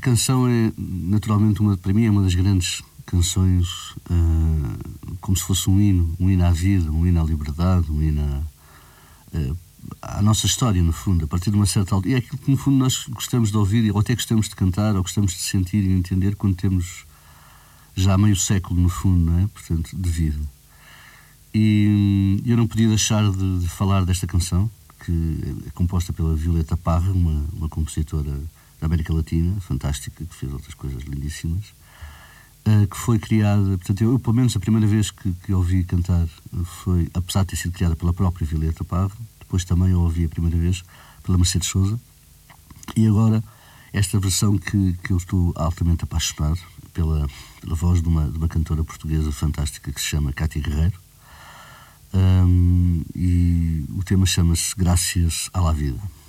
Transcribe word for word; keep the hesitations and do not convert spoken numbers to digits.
canção é, naturalmente, uma, para mim é uma das grandes canções, uh, como se fosse um hino, um hino à vida, um hino à liberdade, um hino à, uh, à nossa história, no fundo, a partir de uma certa altura. E é aquilo que, no fundo, nós gostamos de ouvir, ou até gostamos de cantar, ou gostamos de sentir e entender quando temos já meio século, no fundo, não é? Portanto, de vida. E eu não podia deixar de, de falar desta canção, que é composta pela Violeta Parra, uma, uma compositora da América Latina, fantástica, que fez outras coisas lindíssimas, uh, que foi criada, portanto, eu, pelo menos a primeira vez que, que ouvi cantar foi, apesar de ter sido criada pela própria Violeta Parra, depois também eu ouvi a primeira vez pela Mercedes Sousa, e agora esta versão que, que eu estou altamente apaixonado pela, pela voz de uma, de uma cantora portuguesa fantástica que se chama Cátia Guerreiro, um, e o tema chama-se Graças à la Vida.